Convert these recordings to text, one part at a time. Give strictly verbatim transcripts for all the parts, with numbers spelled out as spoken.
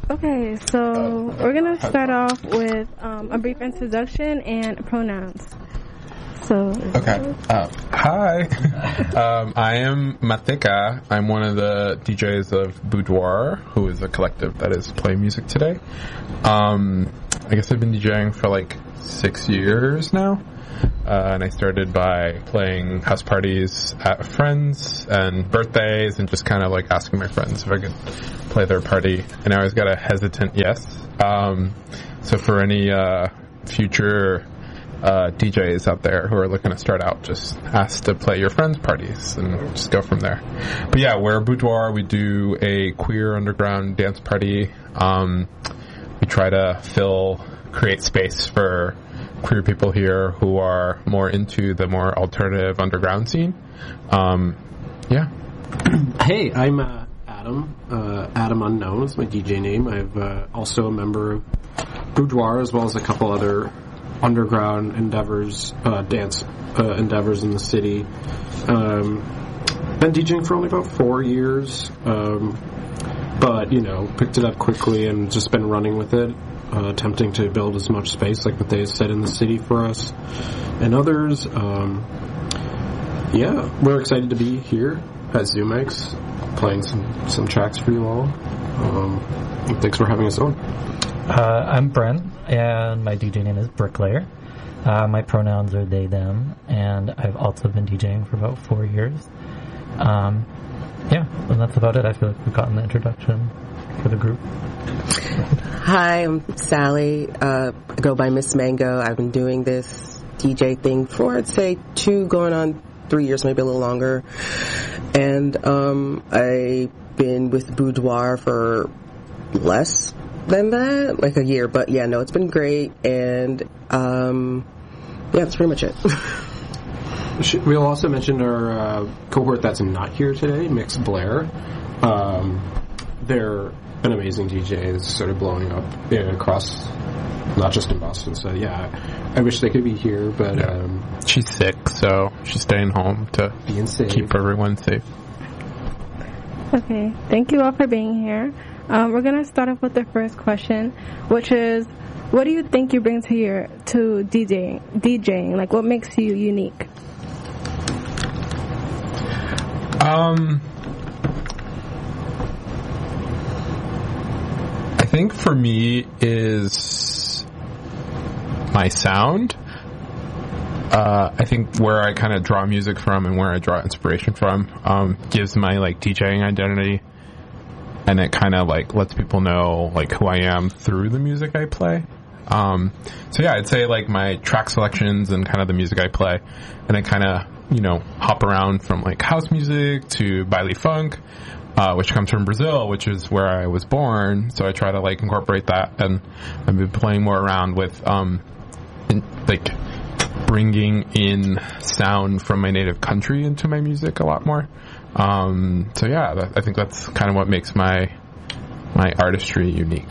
Okay, so we're going to start off with um, a brief introduction and pronouns. So. Okay. Uh, hi. um, I am Mateka. I'm one of the D Js of Boudoir, who is a collective that is playing music today. Um, I guess I've been DJing for like six years now. Uh, and I started by playing house parties at friends and birthdays and just kind of like asking my friends if I could play their party. And I always got a hesitant yes. Um, so for any uh, future uh, D Js out there who are looking to start out, just ask to play your friends' parties and just go from there. But yeah, we're Boudoir. We do a queer underground dance party. Um, we try to fill, create space for queer people here who are more into the more alternative underground scene. Um, yeah. Hey, I'm uh, Adam. Uh, Adam Unknown is my D J name. I'm uh, also a member of Boudoir as well as a couple other underground endeavors, uh, dance uh, endeavors in the city. Um, been DJing for only about four years, um, but, you know, picked it up quickly and just been running with it. Uh, attempting to build as much space like what they said in the city for us and others. Um, yeah, we're excited to be here at ZoomX playing some, some tracks for you all. Um, thanks for having us on. Uh, I'm Bren, and my D J name is Bricklayer. Uh, my pronouns are they, them, and I've also been DJing for about four years. Um, yeah, and that's about it. I feel like we've gotten the introduction for the group. Hi, I'm Sally. Uh, I go by Miss Mango. I've been doing this D J thing for, I'd say, two, going on three years, maybe a little longer. And um, I've been with Boudoir for less than that, like a year. But yeah, no, it's been great. And um, yeah, that's pretty much it. We'll also mention our uh, cohort that's not here today, Mix Blair. Um, they're an amazing D J that's sort of blowing up yeah, across, not just in Boston. So yeah, I wish they could be here, but yeah. um, she's sick, so she's staying home to being safe. Keep everyone safe. Okay, thank you all for being here. Um, we're gonna start off with the first question, which is, what do you think you bring to your to DJing? DJing, like what makes you unique? Um. I think for me is my sound. Uh, I think where I kind of draw music from and where I draw inspiration from um, gives my like DJing identity, and it kind of like lets people know like who I am through the music I play. Um, so yeah, I'd say like my track selections and kind of the music I play, and I kind of you know hop around from like house music to baile funk. Uh, which comes from Brazil, which is where I was born. So I try to like incorporate that, and I've been playing more around with, um, in, like bringing in sound from my native country into my music a lot more. Um, so yeah, that, I think that's kind of what makes my my artistry unique.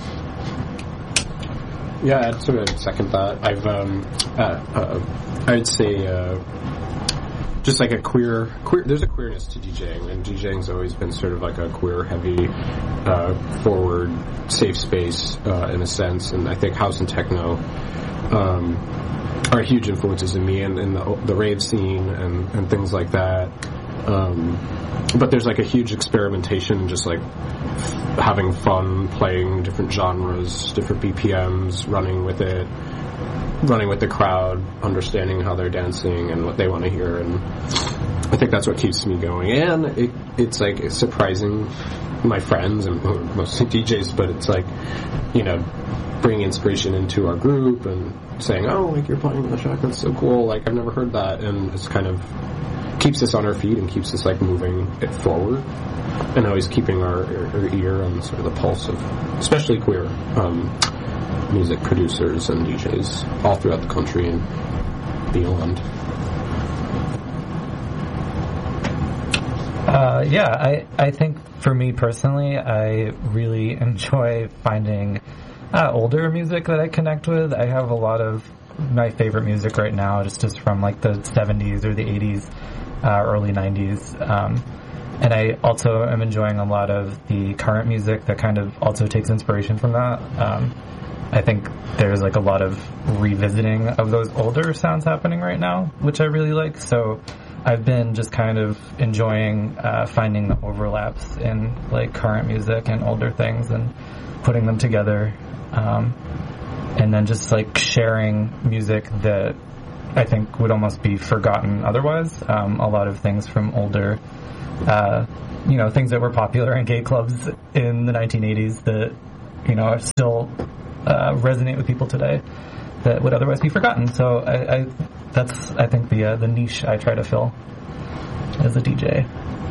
Yeah, I'd sort of second that. I've, um, uh, uh, I'd say. Uh, Just like a queer, queer, there's a queerness to DJing, and DJing's always been sort of like a queer heavy, uh, forward, safe space, uh, in a sense, and I think house and techno, um, are huge influences in me and in the, the rave scene and, and things like that. Um, but there's like a huge experimentation, just like having fun, playing different genres, different B P Ms, running with it. running with the crowd, understanding how they're dancing and what they want to hear, and I think that's what keeps me going. And it, it's like it's surprising my friends and mostly D Js, but it's like, you know, bringing inspiration into our group and saying, oh, like you're playing the track, that's so cool, like I've never heard that, and it's kind of keeps us on our feet and keeps us like moving it forward, and always keeping our, our ear on sort of the pulse of, especially queer, um, music producers and D Js all throughout the country and beyond. Uh, yeah, I, I think for me personally, I really enjoy finding uh, older music that I connect with. I have a lot of my favorite music right now just, just from like the seventies or the eighties, uh, early nineties. Um, and I also am enjoying a lot of the current music that kind of also takes inspiration from that. Um, I think there's like a lot of revisiting of those older sounds happening right now, which I really like. So I've been just kind of enjoying uh, finding the overlaps in like current music and older things and putting them together. Um, and then just like sharing music that I think would almost be forgotten otherwise. Um, a lot of things from older, uh, you know, things that were popular in gay clubs in the nineteen eighties that, you know, are still uh, resonate with people today that would otherwise be forgotten. So I, I that's, I think, the uh, the niche I try to fill as a D J.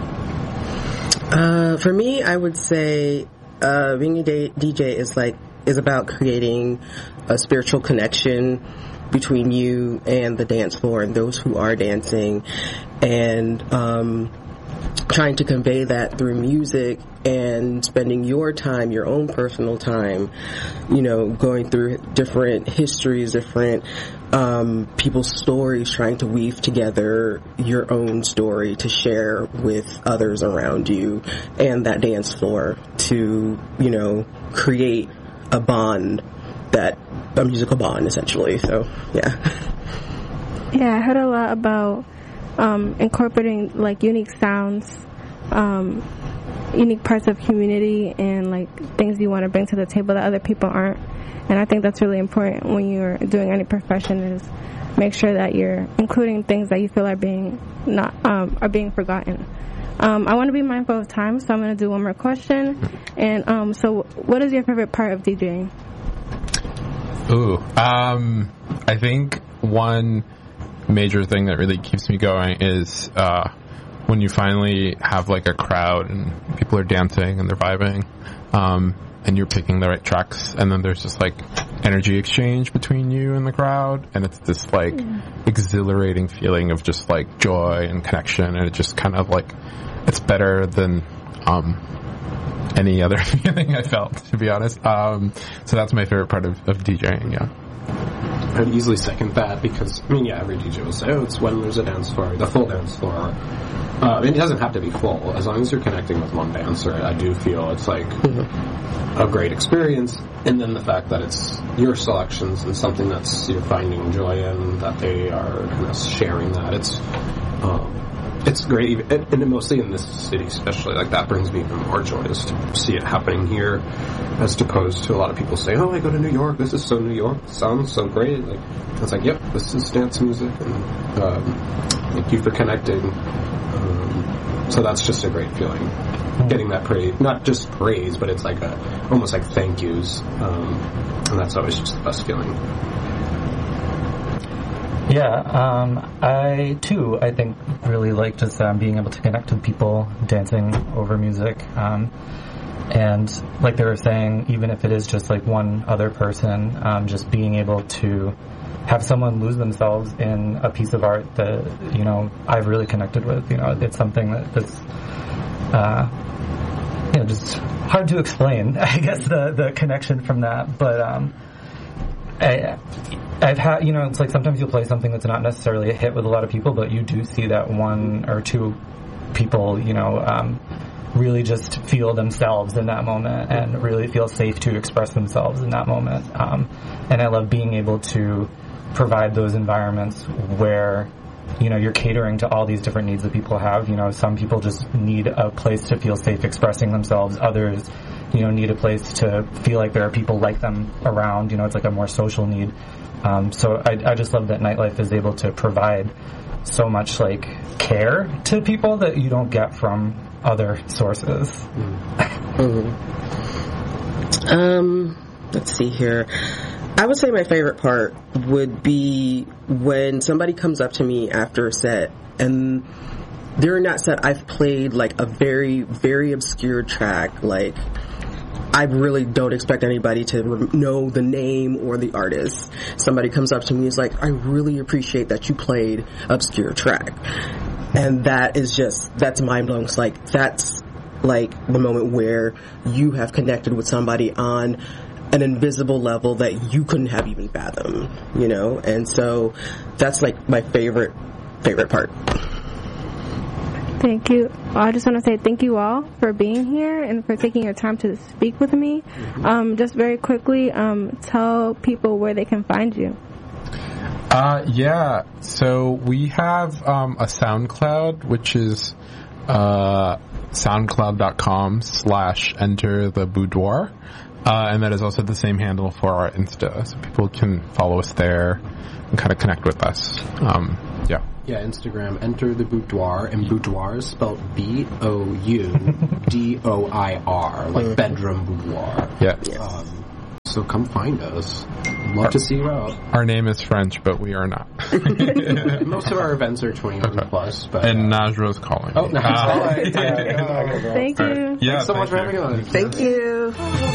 Uh, for me, I would say uh, being a D J is like is about creating a spiritual connection between you and the dance floor and those who are dancing, and um, trying to convey that through music and spending your time, your own personal time, you know, going through different histories, different um, people's stories, trying to weave together your own story to share with others around you and that dance floor to, you know, create a bond, that a musical bond essentially. So yeah. Yeah, I heard a lot about um, incorporating like unique sounds, um, unique parts of community, and like things you want to bring to the table that other people aren't. And I think that's really important when you're doing any profession, is make sure that you're including things that you feel are being not um, are being forgotten. Um, I want to be mindful of time, so I'm going to do one more question. And um, so, what is your favorite part of DJing? Ooh, um, I think one major thing that really keeps me going is uh, when you finally have like a crowd and people are dancing and they're vibing, um, and you're picking the right tracks, and then there's just like energy exchange between you and the crowd, and it's this like yeah. exhilarating feeling of just like joy and connection, and it just kind of like, it's better than um, any other feeling I felt, to be honest. Um, so that's my favorite part of, of DJing, yeah. I'd easily second that, because, I mean, yeah, every D J will say, oh, it's when there's a dance floor, the full dance floor. Uh, it doesn't have to be full. As long as you're connecting with one dancer, I do feel it's like mm-hmm. a great experience. And then the fact that it's your selections and something that's you're finding joy in, that they are kind of sharing that. It's, um, it's great, and mostly in this city especially, like that brings me even more joy, is to see it happening here, as opposed to a lot of people say, oh, I go to New York, this is so New York, it sounds so great. Like, it's like, yep, this is dance music, and um, thank you for connecting. Um, so that's just a great feeling, getting that praise, not just praise, but it's like a, almost like thank yous, um, and that's always just the best feeling. Yeah, um, I too, I think, really like just um, being able to connect with people dancing over music. Um, and like they were saying, even if it is just like one other person, um, just being able to have someone lose themselves in a piece of art that, you know, I've really connected with. You know, it's something that, that's, uh, you know, just hard to explain, I guess, the, the connection from that. But, um, I, I've had, you know, it's like sometimes you'll play something that's not necessarily a hit with a lot of people, but you do see that one or two people, you know, um, really just feel themselves in that moment and really feel safe to express themselves in that moment. Um, and I love being able to provide those environments where, you know, you're catering to all these different needs that people have. You know, some people just need a place to feel safe expressing themselves. Others, you know, need a place to feel like there are people like them around. You know, it's like a more social need. Um, so I, I just love that nightlife is able to provide so much like care to people that you don't get from other sources. Mm-hmm. Um, let's see here. I would say my favorite part would be when somebody comes up to me after a set, and during that set I've played like a very, very obscure track. Like, I really don't expect anybody to know the name or the artist. Somebody comes up to me and is like, I really appreciate that you played obscure track. And that is just, that's mind-blowing. It's like, that's like the moment where you have connected with somebody on an invisible level that you couldn't have even fathomed, you know? And so that's like my favorite, favorite part. Thank you. I just want to say thank you all for being here and for taking your time to speak with me. Mm-hmm. Um, just very quickly, um, tell people where they can find you. Uh, yeah, so we have um, a SoundCloud, which is uh, soundcloud.com slash enter the boudoir. Uh, and that is also the same handle for our Insta, so people can follow us there and kind of connect with us. Um, yeah. Yeah, Instagram, enter the boudoir, and boudoir is spelled B O U D O I R, like bedroom boudoir. Yeah. Um, so come find us. Love our, to see you out. Our name is French, but we are not. Most of our events are twenty-one okay. plus. But, and uh, Najra's calling. Oh, Najra's calling. Thank you. Yeah, Thanks so much for having us. Thank you.